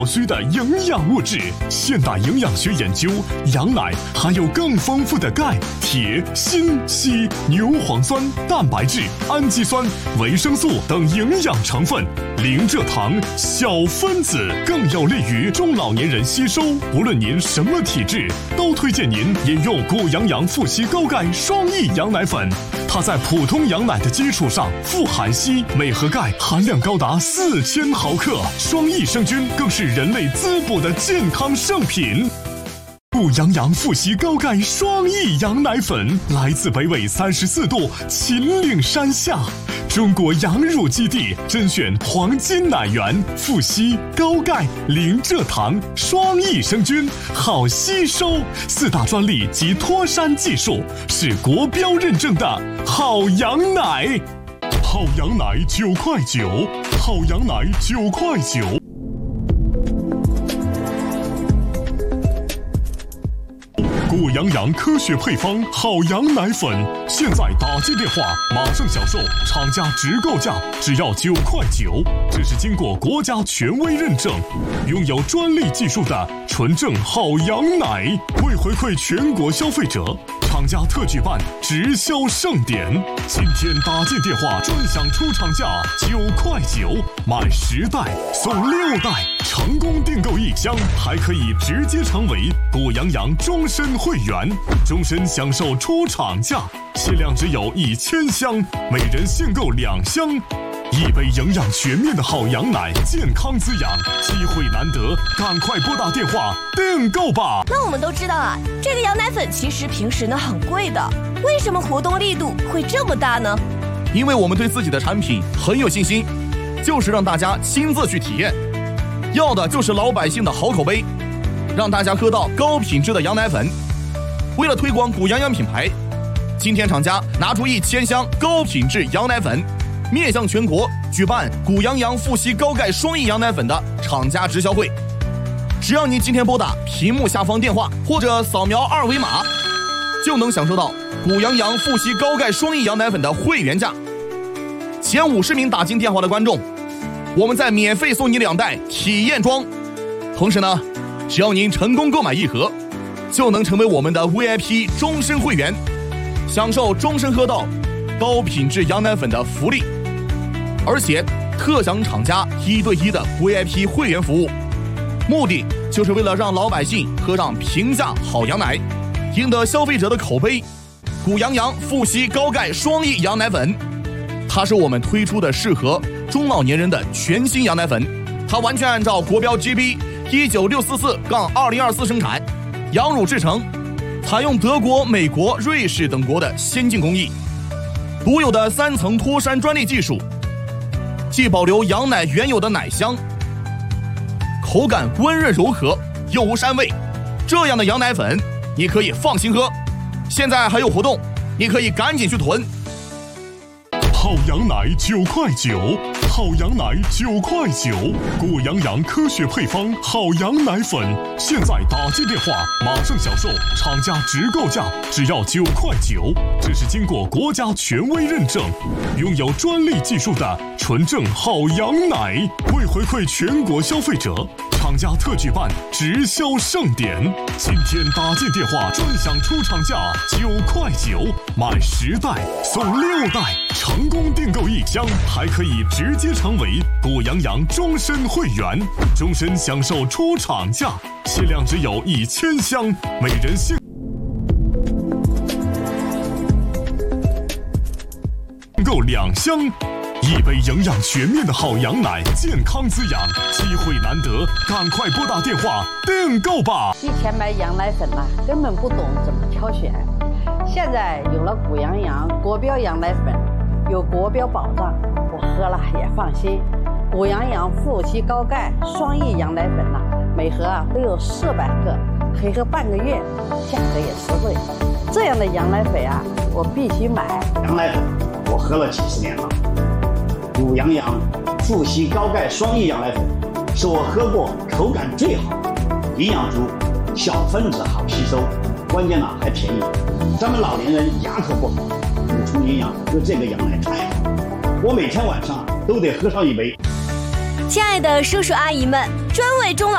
所需的营养物质。现代营养学研究，羊奶含有更丰富的钙、铁、锌、硒、牛磺酸、蛋白质、氨基酸、维生素等营养成分，零蔗糖、小分子，更有利于中老年人吸收。无论您什么体质，都推荐您饮用谷羊羊富硒高钙双益羊奶粉。它在普通羊奶的基础上富含硒、镁和钙，含量高达4000毫克。双益生菌更是人类滋补的健康圣品。谷羊羊富硒高钙双益羊奶粉来自北纬34度秦岭山下，中国羊乳基地甄选黄金奶源，富硒高钙零蔗糖双益生菌，好吸收，4大专利及脱山技术，是国标认证的好羊奶。好羊奶9.9块，好羊奶9.9块。谷羊羊科学配方好羊奶粉，现在打进电话马上享受，厂家直购价只要9.9块，这是经过国家权威认证，拥有专利技术的纯正好羊奶。为回馈全国消费者，厂家特举办直销盛典，今天打进电话专享出厂价9.9块，买10袋送6袋，成功订购1箱，还可以直接成为谷羊羊终身会员，终身享受出厂价，限量只有1000箱，每人限购2箱。一杯营养全面的好羊奶，健康滋养，机会难得，赶快拨打电话订购吧。 那我们都知道啊，这个羊奶粉其实平时呢很贵的，为什么活动力度会这么大呢？ 因为我们对自己的产品很有信心，就是让大家亲自去体验，要的就是老百姓的好口碑，让大家喝到高品质的羊奶粉。为了推广谷羊羊品牌，今天厂家拿出1000箱高品质羊奶粉，面向全国举办谷羊羊富硒高钙双益羊奶粉的厂家直销会。只要您今天拨打屏幕下方电话或者扫描2维码，就能享受到谷羊羊富硒高钙双益羊奶粉的会员价。前50名打进电话的观众，我们再免费送你2袋体验装。同时呢，只要您成功购买1盒，就能成为我们的 VIP 终身会员，享受终身喝到高品质羊奶粉的福利，而且特享厂家1对1的 VIP 会员服务，目的就是为了让老百姓喝上平价好羊奶，赢得消费者的口碑。谷羊羊富硒高钙双益羊奶粉，它是我们推出的适合中老年人的全新羊奶粉，它完全按照国标 GB 19644-2024生产，羊乳制成，采用德国、美国、瑞士等国的先进工艺，独有的3层脱山专利技术，既保留羊奶原有的奶香，口感温润柔和，又无膻味。这样的羊奶粉你可以放心喝，现在还有活动，你可以赶紧去囤。 好羊奶9.9块，好羊奶9.9块，谷羊羊科学配方好羊奶粉，现在打进电话马上享受，厂家直购价只要9.9块，这是经过国家权威认证，拥有专利技术的纯正好羊奶。为回馈全国消费者，厂家特举办直销盛典，今天打进电话专享出厂价9.9块，买10袋送6袋，成功订购1箱，还可以直接成为谷羊羊终身会员，终身享受出厂价，限量只有1000箱，每人限购2箱。一杯营养全面的好羊奶，健康滋养，机会难得，赶快拨打电话订购吧。 以前买羊奶粉呢，根本不懂怎么挑选，现在有了谷羊羊国标羊奶粉，有国标保障，我喝了也放心。谷羊羊富硒高钙双益羊奶粉呢，每盒都有400克，可以喝半个月，价格也实惠。这样的羊奶粉啊，我必须买。 羊奶粉我喝了几十年了。谷羊羊富硒高钙双益羊奶粉是我喝过口感最好，营养足，小分子好吸收，关键还便宜。咱们老年人牙口不好，补充营养喝这个羊奶太好，我每天晚上都得喝上1杯。 亲爱的叔叔阿姨们，专为中老